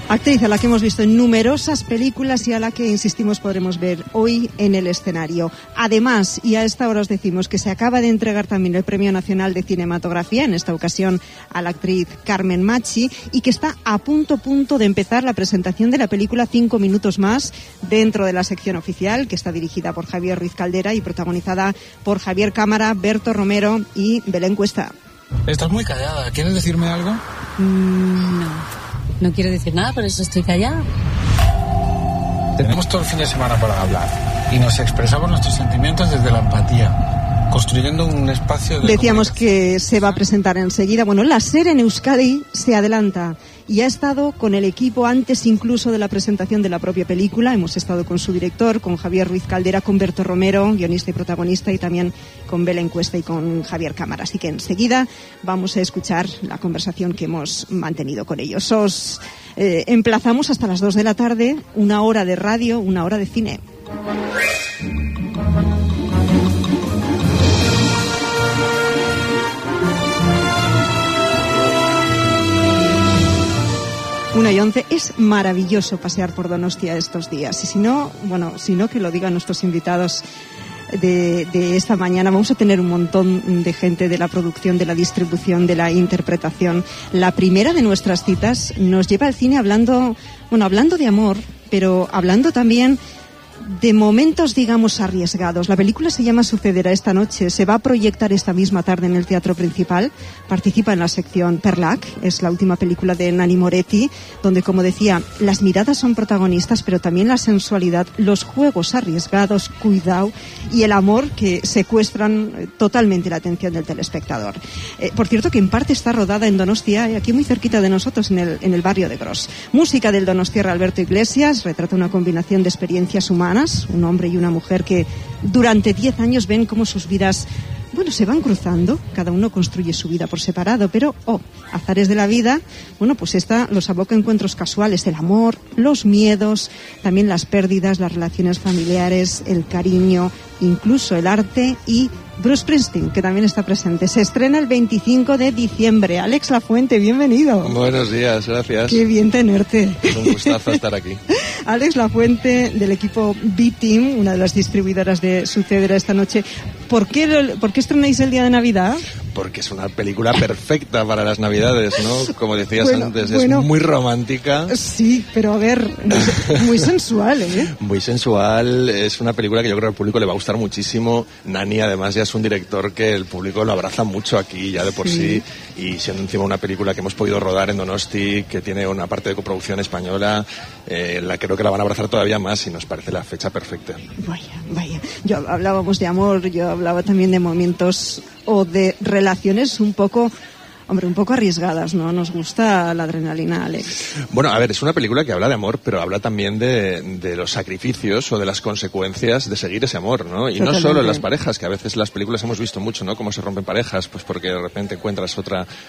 Actriz a la que hemos visto en numerosas películas y a la que, insistimos, podremos ver hoy en el escenario. Además, y a esta hora os decimos que se acaba de entregar también el Premio Nacional de Cinematografía, en esta ocasión a la actriz Carmen Machi, y que está a punto de empezar la presentación de la película 5 minutos más dentro de la sección oficial, que está dirigida por Javier Ruiz Caldera y protagonizada por Javier Cámara, Berto Romero y Belén Cuesta. Estás muy callada. ¿Quieres decirme algo? No quiero decir nada, por eso estoy callada. Tenemos todo el fin de semana para hablar y nos expresamos nuestros sentimientos desde la empatía, construyendo un espacio de... Decíamos que se va a presentar enseguida. Bueno, la SER en Euskadi se adelanta y ha estado con el equipo antes incluso de la presentación de la propia película. Hemos estado con su director, con Javier Ruiz Caldera, con Berto Romero, guionista y protagonista, y también con Belén Cuesta y con Javier Cámara. Así que enseguida vamos a escuchar la conversación que hemos mantenido con ellos. Os emplazamos hasta las 2 de la tarde, 1 hora de radio, 1 hora de cine. Una y 11, es maravilloso pasear por Donostia estos días. Y si no que lo digan nuestros invitados de esta mañana. Vamos a tener un montón de gente de la producción, de la distribución, de la interpretación. La primera de nuestras citas nos lleva al cine hablando de amor, pero hablando también de momentos, digamos, arriesgados. La película se llama Sucederá esta noche. Se va a proyectar esta misma tarde en el Teatro Principal. Participa en la sección Perlac. Es la última película de Nanni Moretti, donde, como decía, las miradas son protagonistas, pero también la sensualidad, los juegos arriesgados, cuidado, y el amor que secuestran totalmente la atención del telespectador. Por cierto, que en parte está rodada en Donostia, aquí muy cerquita de nosotros, en el barrio de Gros. Música del donostiarra Alberto Iglesias. Retrata una combinación de experiencias humanas, un hombre y una mujer que durante 10 años ven cómo sus vidas, se van cruzando. Cada uno construye su vida por separado, pero, azares de la vida, pues esta los aboca a encuentros casuales, el amor, los miedos, también las pérdidas, las relaciones familiares, el cariño, incluso el arte, y Bruce Springsteen, que también está presente. Se estrena el 25 de diciembre. Alex Lafuente, bienvenido. Buenos días, gracias. Qué bien tenerte. Es un gustazo estar aquí. Alex Lafuente, del equipo B-Team, una de las distribuidoras de Sucederá esta noche. ¿Por qué estrenáis el día de Navidad? Porque es una película perfecta para las Navidades, ¿no? Como decías antes, es muy romántica. Sí, pero a ver, muy sensual, ¿eh? Muy sensual, es una película que yo creo que al público le va a gustar muchísimo. Nanni, además, ya es un director que el público lo abraza mucho aquí, ya de por sí, y siendo encima una película que hemos podido rodar en Donosti, que tiene una parte de coproducción española, creo que la van a abrazar todavía más y nos parece la fecha perfecta. Vaya. Hablábamos de amor, yo hablaba también de momentos o de relaciones un poco arriesgadas, ¿no? Nos gusta la adrenalina, Alex. Bueno, a ver, es una película que habla de amor, pero habla también de los sacrificios o de las consecuencias de seguir ese amor, ¿no? Y no solo en las parejas, que a veces las películas hemos visto mucho, ¿no? Cómo se rompen parejas, pues porque de repente encuentras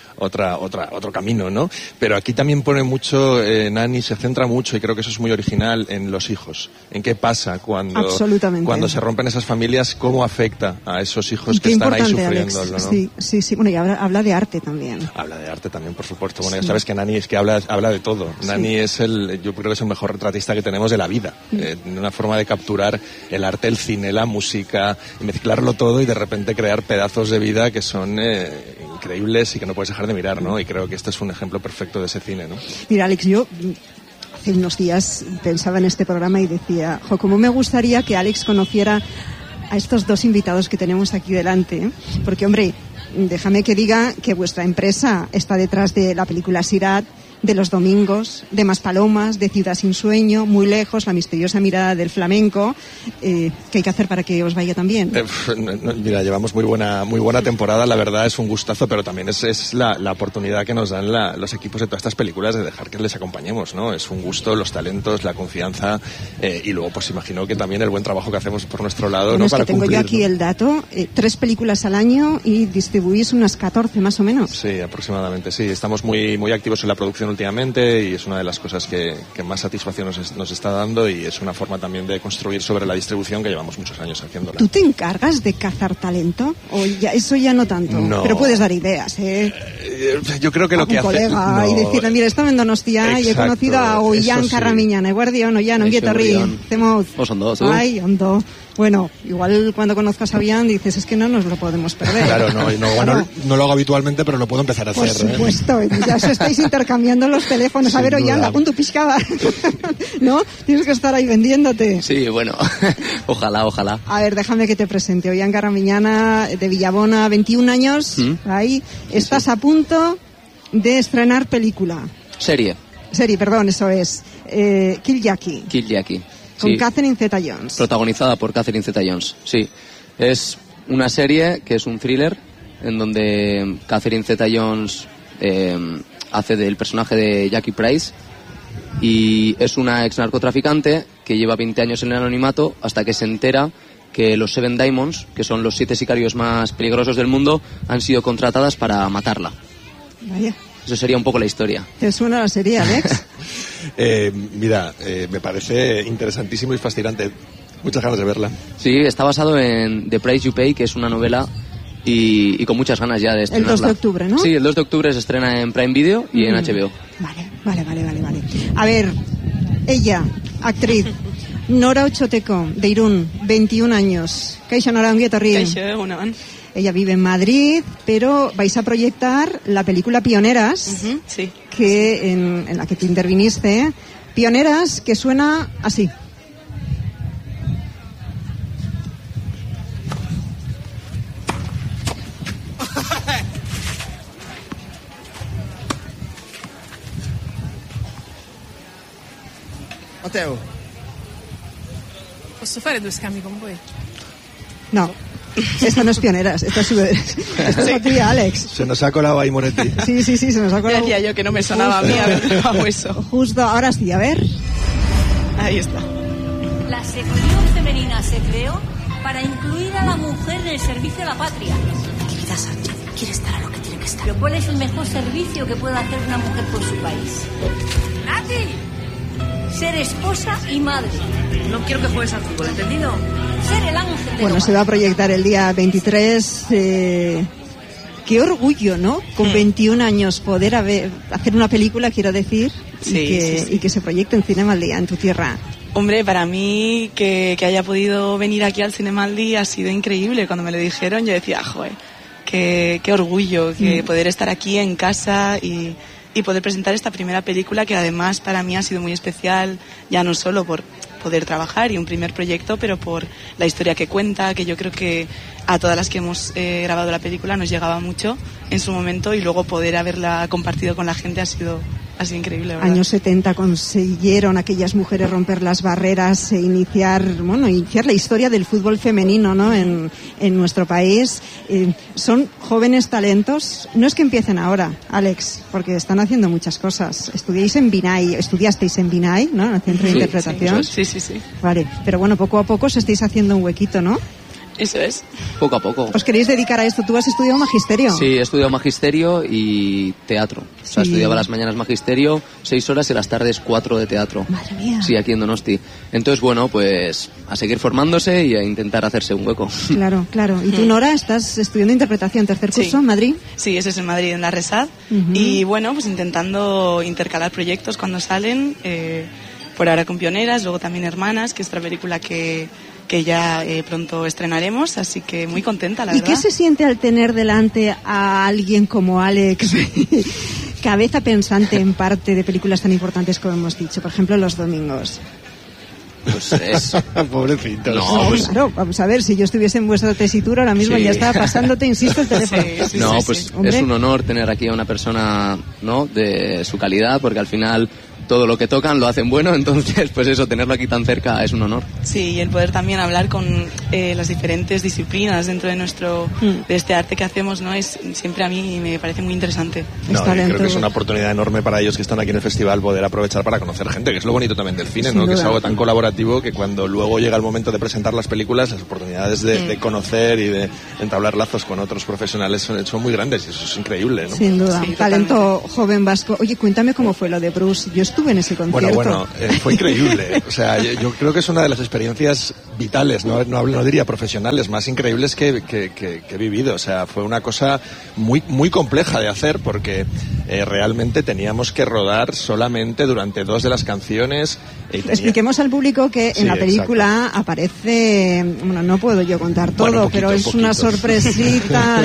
otro camino, ¿no? Pero aquí también pone mucho, Nanni se centra mucho, y creo que eso es muy original, en los hijos. En qué pasa cuando se rompen esas familias, cómo afecta a esos hijos que están ahí sufriendo, ¿no? Sí. Bueno, y habla de arte también. Habla de arte también, por supuesto. Bueno, ya sabes que Nanni es que habla de todo. Sí. Nanni yo creo que es el mejor retratista que tenemos de la vida. Una forma de capturar el arte, el cine, la música, y mezclarlo todo y de repente crear pedazos de vida que son increíbles y que no puedes dejar de mirar, ¿no? Y creo que este es un ejemplo perfecto de ese cine, ¿no? Mira, Alex, yo hace unos días pensaba en este programa y decía, cómo me gustaría que Alex conociera a estos dos invitados que tenemos aquí delante, ¿eh? Porque, hombre, déjame que diga que vuestra empresa está detrás de la película Sirat, de Los Domingos, de Maspalomas, de Ciudad sin sueño, Muy lejos, La misteriosa mirada del flamenco. ¿Qué hay que hacer para que os vaya tan bien? Mira, llevamos muy buena temporada, la verdad es un gustazo, pero también es la oportunidad que nos dan los equipos de todas estas películas de dejar que les acompañemos, ¿no? Es un gusto, los talentos, la confianza, y luego pues imagino que también el buen trabajo que hacemos por nuestro lado, bueno, ¿no? Para tengo yo aquí el dato, 3 películas al año y distribuís unas 14 más o menos. Sí, aproximadamente, sí. Estamos muy activos en la producción ilusión últimamente y es una de las cosas que más satisfacción nos está dando, y es una forma también de construir sobre la distribución que llevamos muchos años haciéndola. ¿Tú te encargas de cazar talento? ¿O ya, eso ya no tanto? No. Pero puedes dar ideas, ¿eh? Yo creo que lo que hace... colega, y decirle, mira, estaba en Donostia y he conocido a Ollán Carramiñana, Guardián, Ollán, Onguietorri, Zemouz. Ay, ondo. Bueno, igual cuando conozcas a Ollán dices, es que no nos lo podemos perder. Claro, no lo hago habitualmente, pero lo puedo empezar a hacer. Por supuesto, ya os estáis intercambiando los teléfonos. A ver, Ollán, la punto piscada. ¿No? Tienes que estar ahí vendiéndote. Sí, bueno, ojalá. A ver, déjame que te presente. Ollán Carramiñana, de Villabona, 21 años. Ahí estás a punto de estrenar película. Serie, perdón, eso es. Kill Jackie. Con Catherine Zeta-Jones. Protagonizada por Catherine Zeta-Jones, sí. Es una serie que es un thriller en donde Catherine Zeta-Jones hace del personaje de Jackie Price, y es una ex narcotraficante que lleva 20 años en el anonimato hasta que se entera que los Seven Diamonds, que son los 7 sicarios más peligrosos del mundo, han sido contratadas para matarla. Vaya. Eso sería un poco la historia. ¿Te suena la serie, Alex? Mira, me parece interesantísimo y fascinante. Muchas ganas de verla. Sí, está basado en The Price You Pay, que es una novela, y con muchas ganas ya de estrenarla. El 2 de octubre, ¿no? Sí, el 2 de octubre se estrena en Prime Video y en HBO. Vale. A ver, ella, actriz, Nora Ochoteco, de Irún, 21 años. Kaixo, Nora, onguietorri. Kaixo, una van. Ella vive en Madrid, pero vais a proyectar la película Pioneras, sí, que en la que te interviniste. Pioneras, que suena así. Matteo. Posso fare 2 scambi con voi? No. Esto no es Pioneras, esto es aquí, Alex. Se nos ha colado ahí Moretti. Sí, se nos ha colado. Decía yo que no me sonaba a mí haber eso. Justo, ahora sí, a ver. Ahí está. La sección femenina se creó para incluir a la mujer en el servicio de la patria. Querida Sánchez, quiere estar a lo que tiene que estar. Pero ¿cuál es el mejor servicio que puede hacer una mujer por su país? ¡Nati! Ser esposa y madre. No quiero que juegues al fútbol, ¿entendido? Ser el ángel de Bueno, se va a proyectar el día 23. Qué orgullo, ¿no? Con 21 años poder hacer una película, quiero decir, y que se proyecte en Cinemaldi, en tu tierra. Hombre, para mí que haya podido venir aquí al Cinemaldi ha sido increíble. Cuando me lo dijeron yo decía, joder, qué orgullo que poder estar aquí en casa y poder presentar esta primera película, que además para mí ha sido muy especial, ya no solo por poder trabajar y un primer proyecto, pero por la historia que cuenta, que yo creo que a todas las que hemos grabado la película nos llegaba mucho en su momento, y luego poder haberla compartido con la gente ha sido increíble, ¿verdad? Años 70 consiguieron aquellas mujeres romper las barreras e iniciar la historia del fútbol femenino, ¿no? en nuestro país. Son jóvenes talentos. No es que empiecen ahora, Alex, porque están haciendo muchas cosas. Estudiasteis en BINAI, ¿no? En el Centro de Interpretación. Sí. Vale, pero bueno, poco a poco os estáis haciendo un huequito, ¿no? Eso es. Poco a poco. ¿Os queréis dedicar a esto? ¿Tú has estudiado magisterio? Sí, he estudiado magisterio y teatro. O sea, estudiaba las mañanas magisterio, 6 horas, y las tardes 4 de teatro. Madre mía. Sí, aquí en Donosti. Entonces, bueno, pues a seguir formándose y a intentar hacerse un hueco. Claro. ¿Y tú, Nora, estás estudiando interpretación, tercer curso en Madrid? Sí, ese es en Madrid, en la RESAD. Y bueno, pues intentando intercalar proyectos cuando salen. Por ahora con Pioneras, luego también Hermanas, que es otra película que ya pronto estrenaremos, así que muy contenta, la verdad. ¿Y qué se siente al tener delante a alguien como Alex, cabeza pensante en parte de películas tan importantes como hemos dicho, por ejemplo, Los Domingos? Pues es... Pobrecitos. No, pues... Claro, vamos a ver, si yo estuviese en vuestra tesitura ahora mismo ya estaba pasándote, insisto, el teléfono. Sí, es un honor tener aquí a una persona, ¿no?, de su calidad, porque al final todo lo que tocan lo hacen bueno, entonces pues eso, tenerlo aquí tan cerca es un honor. Sí, y el poder también hablar con las diferentes disciplinas dentro de de este arte que hacemos, ¿no? Es siempre a mí me parece muy interesante. No, creo que es una oportunidad enorme para ellos que están aquí en el festival poder aprovechar para conocer gente, que es lo bonito también del cine, ¿no? Que es algo tan colaborativo que cuando luego llega el momento de presentar las películas, las oportunidades de conocer y de entablar lazos con otros profesionales son muy grandes y eso es increíble, ¿no? Sin duda, sí, talento joven vasco. Oye, cuéntame cómo fue lo de Bruce. Yo estuve en ese concierto. Bueno, fue increíble. O sea, yo creo que es una de las experiencias vitales, no diría profesionales, más increíbles que he vivido. O sea, fue una cosa muy, muy compleja de hacer porque realmente teníamos que rodar solamente durante 2 de las canciones. Expliquemos al público que en la película aparece, bueno, no puedo yo contar todo, pero es una sorpresita.